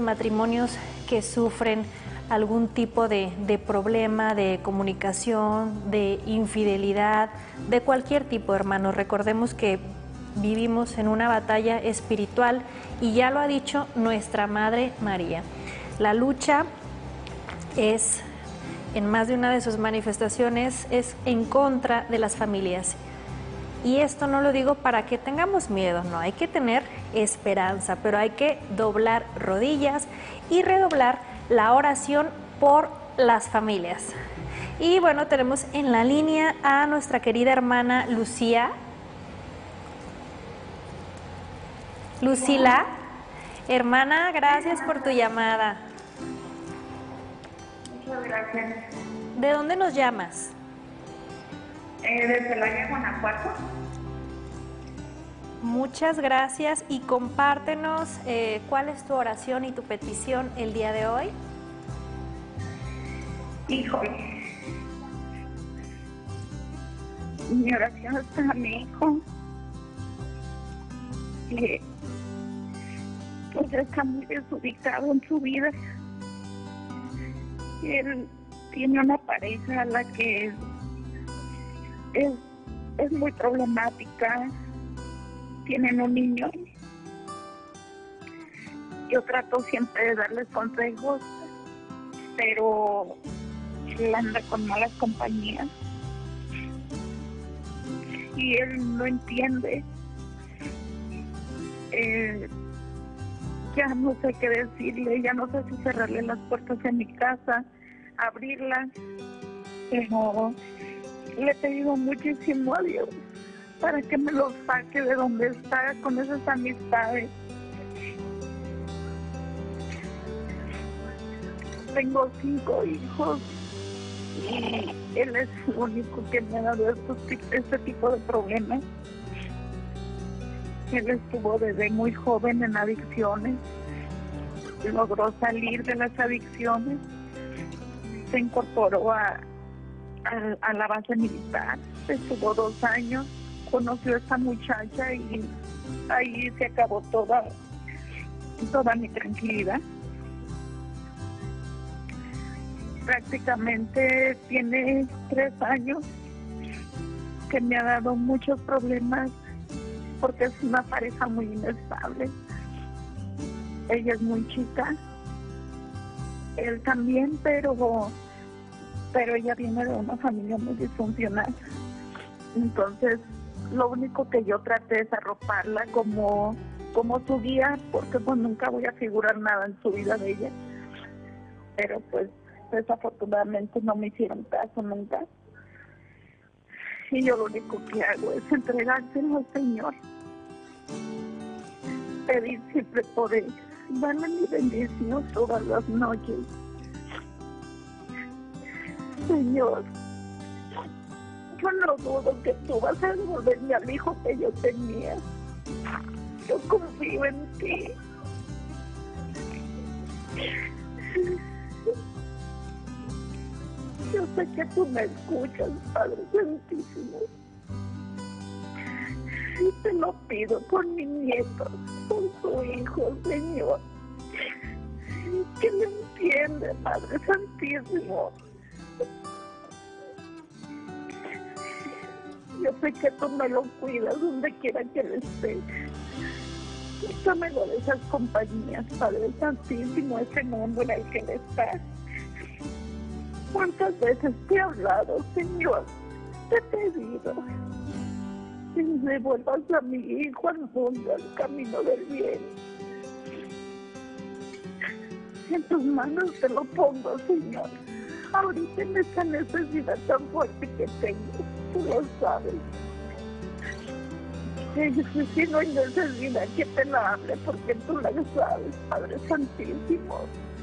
matrimonios que sufren algún tipo de problema, de comunicación, de infidelidad, de cualquier tipo, hermanos. Recordemos que vivimos en una batalla espiritual y ya lo ha dicho nuestra Madre María. La lucha es, en más de una de sus manifestaciones, es en contra de las familias. Y esto no lo digo para que tengamos miedo, no, hay que tener esperanza, pero hay que doblar rodillas y redoblar la oración por las familias. Y bueno, tenemos en la línea a nuestra querida hermana Lucía. Lucila, hermana, gracias por tu llamada. Muchas gracias. ¿De dónde nos llamas? De Celaya, Guanajuato. Muchas gracias y compártenos cuál es tu oración y tu petición el día de hoy. Híjole, mi oración es para mi hijo, que pues está muy desubicado en su vida. Él tiene una pareja a la que es muy problemática. Tienen un niño. Yo trato siempre de darles consejos, pero él anda con malas compañías y él no entiende. Ya no sé qué decirle, ya no sé si cerrarle las puertas de mi casa, abrirlas, pero le he pedido muchísimo a Dios para que me lo saque de donde está con esas amistades. Tengo 5 hijos y él es el único que me ha dado este tipo de problemas. Él estuvo desde muy joven en adicciones, logró salir de las adicciones, se incorporó a la base militar, estuvo 2 años, conoció a esta muchacha y ahí se acabó toda mi tranquilidad. Prácticamente tiene 3 años que me ha dado muchos problemas porque es una pareja muy inestable. Ella es muy chica, él también, pero ella viene de una familia muy disfuncional. Entonces, lo único que yo traté es arroparla como su guía, porque pues nunca voy a figurar nada en su vida de ella. Pero pues desafortunadamente no me hicieron caso nunca. Y yo lo único que hago es entregárselo al Señor. Pedir siempre por él. Darle mi bendición todas las noches. Señor, yo no dudo que tú vas a devolverme al hijo que yo tenía. Yo confío en ti. Yo sé que tú me escuchas, Padre Santísimo. Y te lo pido por mi nieto, por su hijo, Señor. Que me entiende, Padre Santísimo. Yo sé que tú me lo cuidas donde quiera que él esté. Quítamelo de esas compañías, Padre Santísimo, ese mundo en el que él está. ¿Cuántas veces te he hablado, Señor? Te he pedido que me devuelvas a mi hijo al mundo, al camino del bien. En tus manos te lo pongo, Señor. Ahorita en esta necesidad tan fuerte que tengo, tú lo sabes. Si no hay necesidad que te la hable, porque tú la sabes, Padre Santísimo.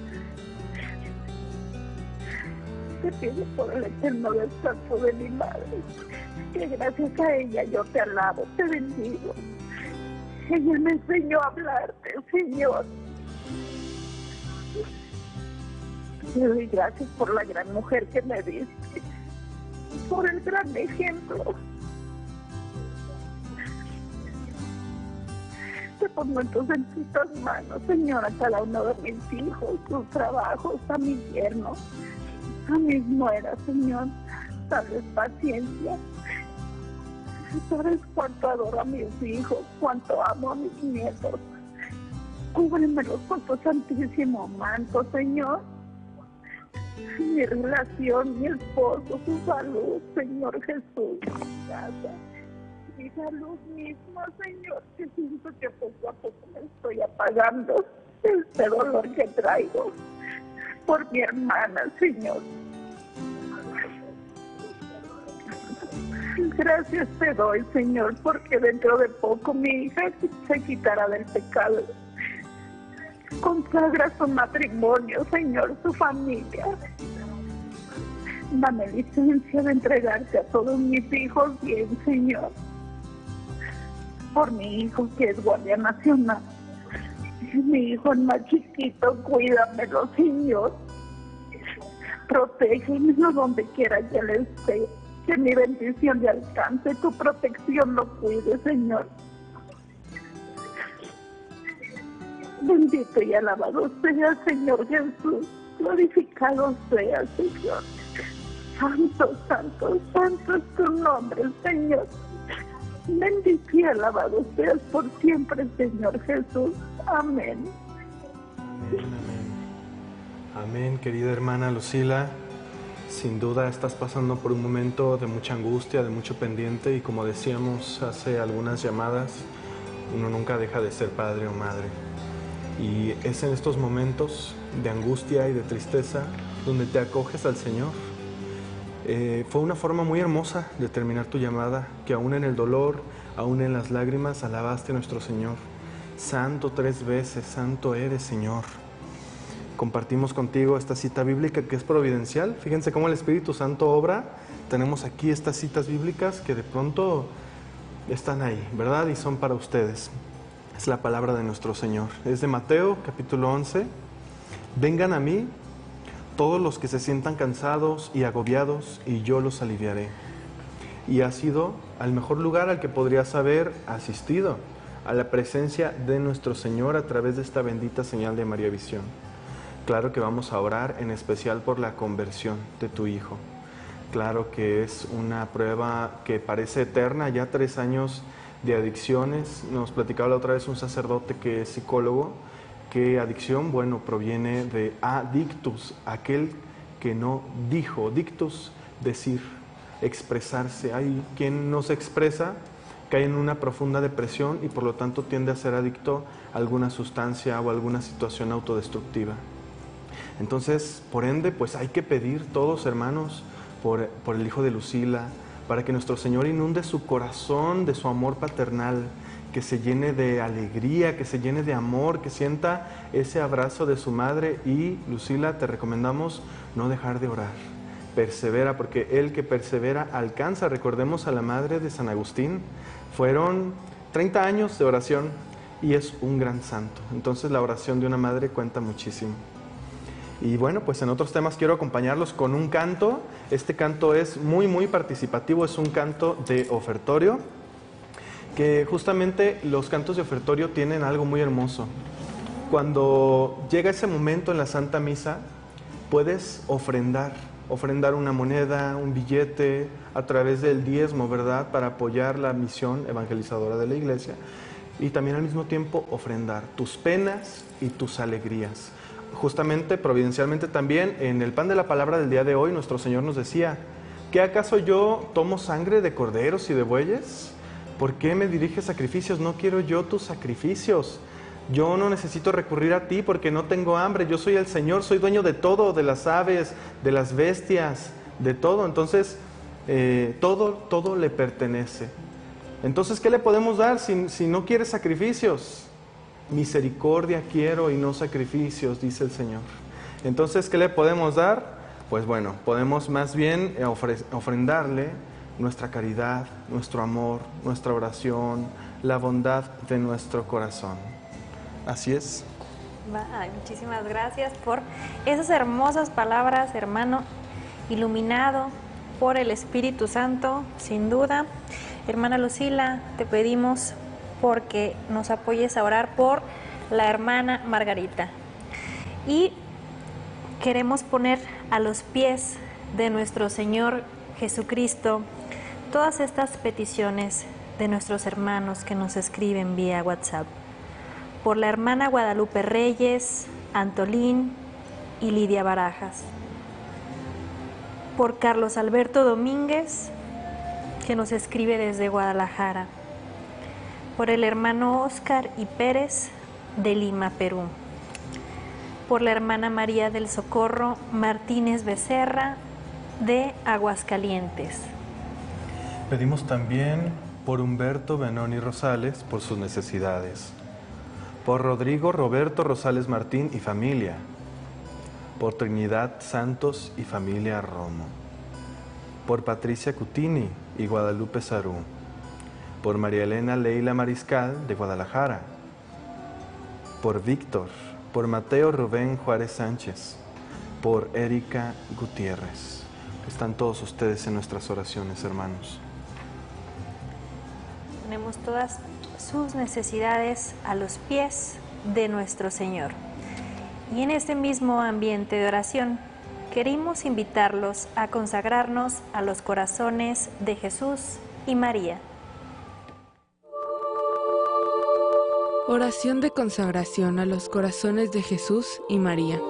Te pido por el eterno descanso de mi madre, que gracias a ella yo te alabo, te bendigo. Ella me enseñó a hablarte, Señor. Te doy gracias por la gran mujer que me diste, por el gran ejemplo. Te pongo en tus benditas manos, Señor, a cada uno de mis hijos, sus trabajos, a mi yerno, a mis nueras, Señor. Dales paciencia. Sabes cuánto adoro a mis hijos, cuánto amo a mis nietos. Cúbremelos con tu santísimo manto, Señor. Mi relación, mi esposo, su salud, Señor Jesús, mi casa, mi salud misma, Señor, que siento que poco a poco me estoy apagando este dolor que traigo por mi hermana, Señor. Gracias te doy, Señor, porque dentro de poco mi hija se quitará del pecado. Consagra su matrimonio, Señor, su familia. Dame licencia de entregarte a todos mis hijos bien, Señor. Por mi hijo que es guardia nacional. Mi hijo el más chiquito, cuídamelo, Señor. Protégeme donde quiera que él esté. Que mi bendición le alcance, tu protección lo cuide, Señor. Bendito y alabado sea, Señor Jesús. Glorificado sea, Señor. Santo, santo, santo es tu nombre, Señor. Bendito y alabado seas por siempre, Señor Jesús. Amén. Amén, amén. Amén, querida hermana Lucila. Sin duda estás pasando por un momento de mucha angustia, de mucho pendiente, y como decíamos hace algunas llamadas, uno nunca deja de ser padre o madre. Y es en estos momentos de angustia y de tristeza donde te acoges al Señor. Fue una forma muy hermosa de terminar tu llamada, que aún en el dolor, aún en las lágrimas, alabaste a nuestro Señor. Santo 3 veces, santo eres, Señor. Compartimos contigo esta cita bíblica que es providencial. Fíjense cómo el Espíritu Santo obra. Tenemos aquí estas citas bíblicas que de pronto están ahí, ¿verdad? Y son para ustedes. Es la palabra de nuestro Señor. Es de Mateo, capítulo 11. Vengan a mí todos los que se sientan cansados y agobiados, y yo los aliviaré. Y has ido al mejor lugar al que podrías haber asistido, a la presencia de nuestro Señor a través de esta bendita señal de María Visión. Claro que vamos a orar en especial por la conversión de tu hijo. Claro que es una prueba que parece eterna, ya 3 años de adicciones. Nos platicaba la otra vez un sacerdote que es psicólogo, que adicción, bueno, proviene de adictus, aquel que no dijo, dictus, decir, expresarse. Hay quien no se expresa, cae en una profunda depresión y por lo tanto tiende a ser adicto a alguna sustancia o alguna situación autodestructiva. Entonces, por ende, pues hay que pedir todos, hermanos, por el hijo de Lucila, para que nuestro Señor inunde su corazón de su amor paternal, que se llene de alegría, que se llene de amor, que sienta ese abrazo de su madre. Y, Lucila, te recomendamos no dejar de orar. Persevera, porque el que persevera alcanza. Recordemos a la madre de San Agustín. Fueron 30 años de oración y es un gran santo. Entonces, la oración de una madre cuenta muchísimo. Y bueno, pues en otros temas quiero acompañarlos con un canto. Este canto es muy participativo, es un canto de ofertorio, que justamente los cantos de ofertorio tienen algo muy hermoso. Cuando llega ese momento en la Santa Misa, puedes ofrendar una moneda, un billete, a través del diezmo, ¿verdad?, para apoyar la misión evangelizadora de la Iglesia, y también al mismo tiempo ofrendar tus penas y tus alegrías. Justamente, providencialmente también, en el pan de la palabra del día de hoy, nuestro Señor nos decía: ¿qué acaso yo tomo sangre de corderos y de bueyes? ¿Por qué me diriges sacrificios? No quiero yo tus sacrificios. Yo no necesito recurrir a ti porque no tengo hambre. Yo soy el Señor, soy dueño de todo, de las aves, de las bestias, de todo. Entonces, todo le pertenece. Entonces, ¿qué le podemos dar si no quiere sacrificios? Misericordia quiero y no sacrificios, dice el Señor. Entonces, ¿qué le podemos dar? Pues bueno, podemos más bien ofrendarle nuestra caridad, nuestro amor, nuestra oración, la bondad de nuestro corazón. Así es. Ay, muchísimas gracias por esas hermosas palabras, hermano, iluminado por el Espíritu Santo, sin duda. Hermana Lucila, te pedimos porque nos apoyes a orar por la hermana Margarita. Y queremos poner a los pies de nuestro Señor Jesucristo todas estas peticiones de nuestros hermanos que nos escriben vía WhatsApp. Por la hermana Guadalupe Reyes, Antolín y Lidia Barajas. Por Carlos Alberto Domínguez, que nos escribe desde Guadalajara. Por el hermano Óscar y Pérez de Lima, Perú. Por la hermana María del Socorro Martínez Becerra de Aguascalientes. Pedimos también por Humberto Benoni Rosales, por sus necesidades. Por Rodrigo Roberto Rosales Martín y familia. Por Trinidad Santos y familia Romo. Por Patricia Cutini y Guadalupe Sarú. Por María Elena Leila Mariscal de Guadalajara. Por Víctor. Por Mateo Rubén Juárez Sánchez. Por Erika Gutiérrez. Están todos ustedes en nuestras oraciones, hermanos. Ponemos todas sus necesidades a los pies de nuestro Señor. Y en este mismo ambiente de oración, queremos invitarlos a consagrarnos a los corazones de Jesús y María. Oración de consagración a los corazones de Jesús y María.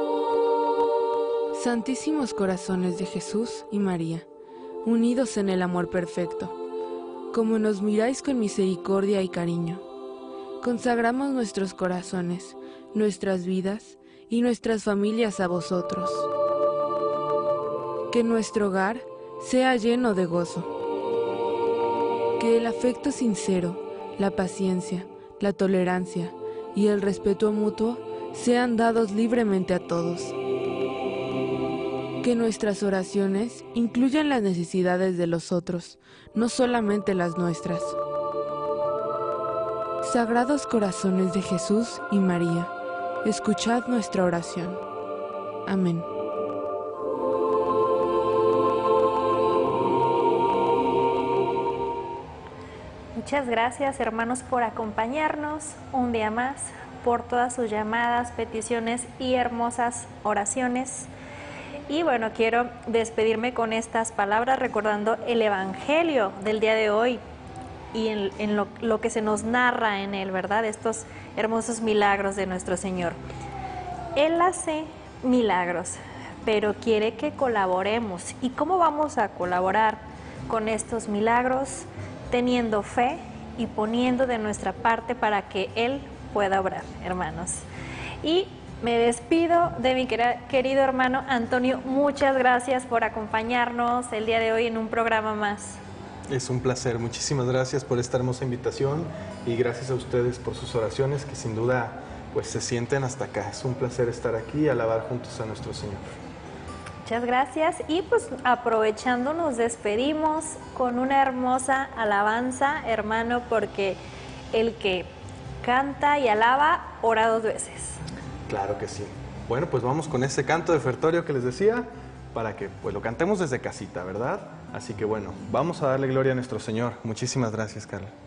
Santísimos corazones de Jesús y María, unidos en el amor perfecto, como nos miráis con misericordia y cariño, consagramos nuestros corazones, nuestras vidas y nuestras familias a vosotros. Que nuestro hogar sea lleno de gozo. Que el afecto sincero, la paciencia, la tolerancia y el respeto mutuo sean dados libremente a todos. Que nuestras oraciones incluyan las necesidades de los otros, no solamente las nuestras. Sagrados corazones de Jesús y María, escuchad nuestra oración. Amén. Muchas gracias, hermanos, por acompañarnos un día más, por todas sus llamadas, peticiones y hermosas oraciones. Y bueno, quiero despedirme con estas palabras recordando el Evangelio del día de hoy y en lo que se nos narra en él, ¿verdad? Estos hermosos milagros de nuestro Señor. Él hace milagros, pero quiere que colaboremos. ¿Y cómo vamos a colaborar con estos milagros? Teniendo fe y poniendo de nuestra parte para que Él pueda obrar, hermanos. Y me despido de mi querido hermano Antonio. Muchas gracias por acompañarnos el día de hoy en un programa más. Es un placer. Muchísimas gracias por esta hermosa invitación y gracias a ustedes por sus oraciones que sin duda pues se sienten hasta acá. Es un placer estar aquí y alabar juntos a nuestro Señor. Muchas gracias y pues aprovechando nos despedimos con una hermosa alabanza, hermano, porque el que canta y alaba ora dos veces. Claro que sí. Bueno, pues vamos con ese canto de ofertorio que les decía para que pues lo cantemos desde casita, ¿verdad? Así que bueno, vamos a darle gloria a nuestro Señor. Muchísimas gracias, Carla.